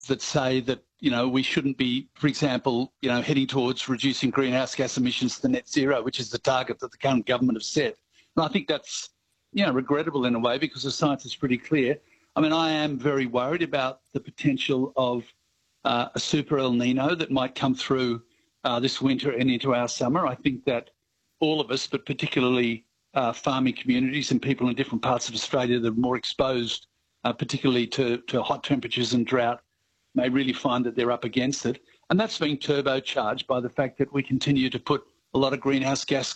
that say that, we shouldn't be, for example, heading towards reducing greenhouse gas emissions to net zero, which is the target that the current government have set. And I think that's, regrettable in a way because the science is pretty clear. I mean, I am very worried about the potential of a super El Nino that might come through this winter and into our summer. I think that all of us, but particularly farming communities and people in different parts of Australia that are more exposed, particularly to hot temperatures and drought, may really find that they're up against it. And that's being turbocharged by the fact that we continue to put a lot of greenhouse gas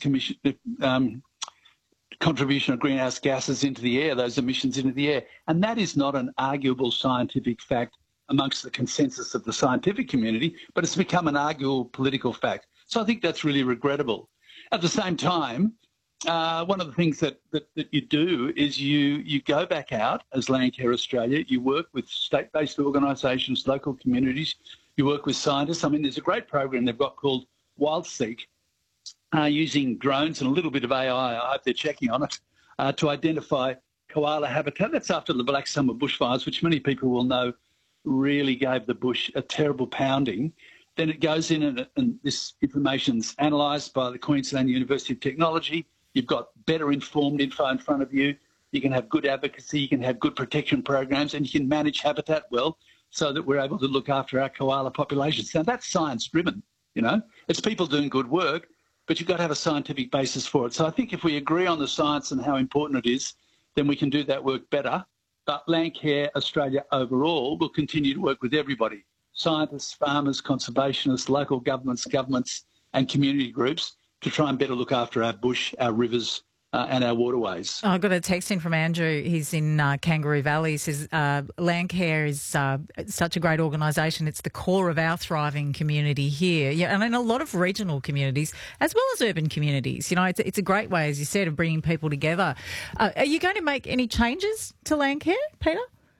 contribution of greenhouse gases into the air, those emissions into the air. And that is not an arguable scientific fact amongst the consensus of the scientific community, but it's become an arguable political fact. So I think that's really regrettable. At the same time, one of the things that you do is you go back out as Landcare Australia, you work with state-based organisations, local communities, you work with scientists. I mean, there's a great program they've got called WildSeek, using drones and a little bit of AI, I hope they're checking on it, to identify koala habitat. That's after the Black Summer bushfires, which many people will know really gave the bush a terrible pounding. Then it goes in and this information's analysed by the Queensland University of Technology. You've got better informed info in front of you. You can have good advocacy, you can have good protection programs, and you can manage habitat well so that we're able to look after our koala populations. Now, that's science-driven, It's people doing good work, but you've got to have a scientific basis for it. So I think if we agree on the science and how important it is, then we can do that work better. But Landcare Australia overall will continue to work with everybody, scientists, farmers, conservationists, local governments and community groups to try and better look after our bush, our rivers and our waterways. I got a text in from Andrew. He's in Kangaroo Valley. He says, Landcare is such a great organisation. It's the core of our thriving community here. Yeah, and in a lot of regional communities, as well as urban communities. It's a great way, as you said, of bringing people together. Are you going to make any changes to Landcare, Peter?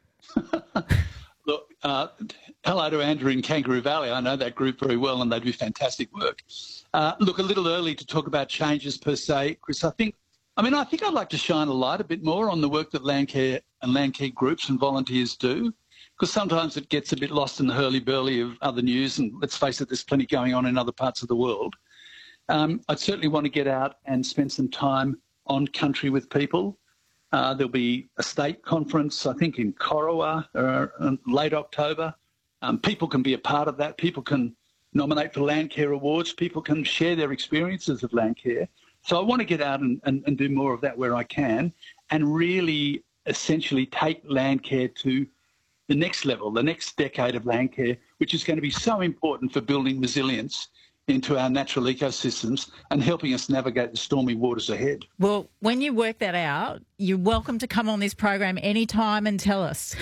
Look, hello to Andrew in Kangaroo Valley. I know that group very well and they do fantastic work. Look, a little early to talk about changes per se, Chris. I think I'd like to shine a light a bit more on the work that Landcare and Landcare groups and volunteers do, because sometimes it gets a bit lost in the hurly-burly of other news, and let's face it, there's plenty going on in other parts of the world. I'd certainly want to get out and spend some time on country with people. There'll be a state conference, I think, in Corowa in late October. People can be a part of that. People can nominate for Landcare Awards. People can share their experiences of Landcare. So I want to get out and do more of that where I can and really essentially take Landcare to the next level, the next decade of Landcare, which is going to be so important for building resilience into our natural ecosystems and helping us navigate the stormy waters ahead. Well, when you work that out, you're welcome to come on this program anytime and tell us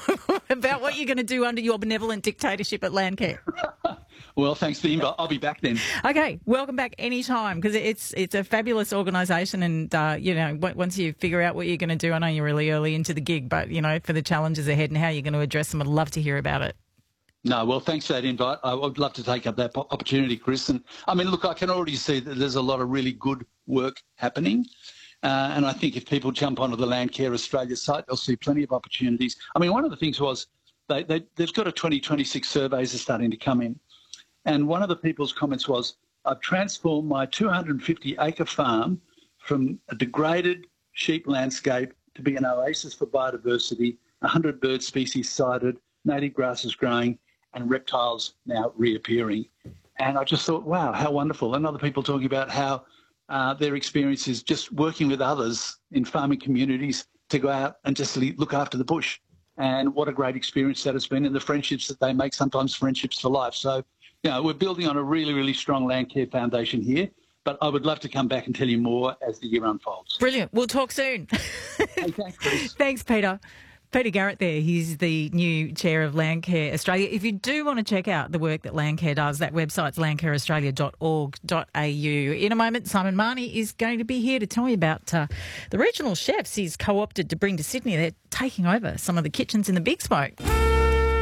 about what you're going to do under your benevolent dictatorship at Landcare. Well, thanks for the invite. I'll be back then. Okay, welcome back anytime, because it's a fabulous organisation, and once you figure out what you're going to do, I know you're really early into the gig, but for the challenges ahead and how you're going to address them, I'd love to hear about it. No, well, thanks for that invite. I would love to take up that opportunity, Chris. And look, I can already see that there's a lot of really good work happening. And I think if people jump onto the Landcare Australia site, they'll see plenty of opportunities. One of the things was they've got a 2026 surveys are starting to come in. And one of the people's comments was, I've transformed my 250-acre farm from a degraded sheep landscape to be an oasis for biodiversity, 100 bird species sighted, native grasses growing, and reptiles now reappearing. And I just thought, wow, how wonderful. And other people talking about how their experience is just working with others in farming communities to go out and just look after the bush. And what a great experience that has been, and the friendships that they make, sometimes friendships for life. So, we're building on a really, really strong Landcare foundation here, but I would love to come back and tell you more as the year unfolds. Brilliant. We'll talk soon. Hey, thanks, Chris. Thanks, Peter. Peter Garrett there, he's the new chair of Landcare Australia. If you do want to check out the work that Landcare does, that website's landcareaustralia.org.au. In a moment, Simon Marnie is going to be here to tell me about the regional chefs he's co-opted to bring to Sydney. They're taking over some of the kitchens in the Big Smoke.